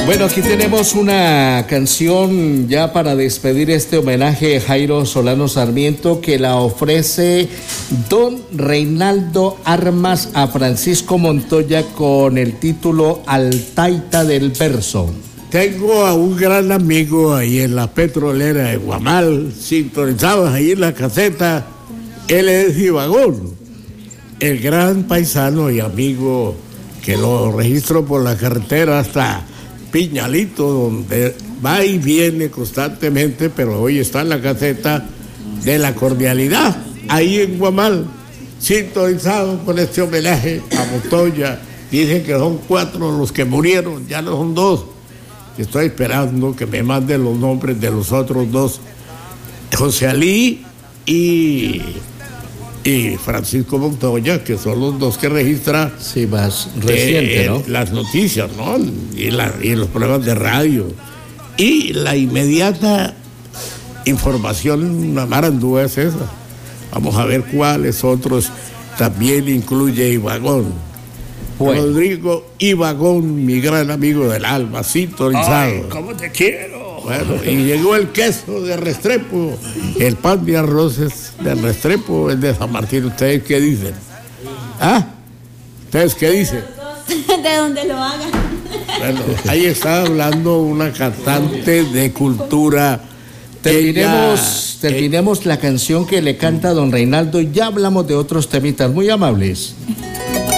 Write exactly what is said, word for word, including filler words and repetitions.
Bueno, aquí tenemos una canción ya para despedir este homenaje a Jairo Solano Sarmiento, que la ofrece don Reinaldo Armas a Francisco Montoya con el título Altaita del Verso. Tengo a un gran amigo ahí en la petrolera de Guamal, sintonizados ahí en la caseta. Él es Ibagón, el gran paisano y amigo que lo registro por la carretera hasta Piñalito, donde va y viene constantemente, pero hoy está en la caseta de la cordialidad, ahí en Guamal, sintonizado con este homenaje a Montoya. Dicen que son cuatro los que murieron, ya no son dos. Estoy esperando que me manden los nombres de los otros dos, José Alí y, y Francisco Montoya, que son los dos que registra sí, más reciente, eh, ¿no? las noticias, ¿no? Y, la, y los programas de radio. Y la inmediata información en una marandúa es esa. Vamos a ver cuáles otros también incluye Ibagón. Bueno. Rodrigo Ibagón, mi gran amigo del alma, sintonizado. Ay, ¿cómo te quiero? Bueno, y llegó el queso de Restrepo, el pan de arroces de Restrepo, el de San Martín. ¿Ustedes qué dicen? ¿Ah? ¿Ustedes qué dicen? De donde lo hagan. Bueno, ahí está hablando una cantante de cultura. Terminemos, Ella, terminemos eh, la canción que le canta don Reinaldo y ya hablamos de otros temitas muy amables.